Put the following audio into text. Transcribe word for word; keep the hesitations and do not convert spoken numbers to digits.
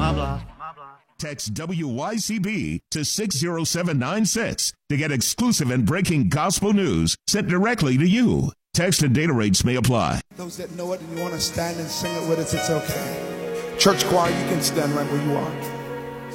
Text W Y C B to six zero seven nine six to get exclusive and breaking gospel news sent directly to you. Text and data rates may apply. Those that know it and you want to stand and sing it with us, it's okay. Church choir, you can stand right where you are.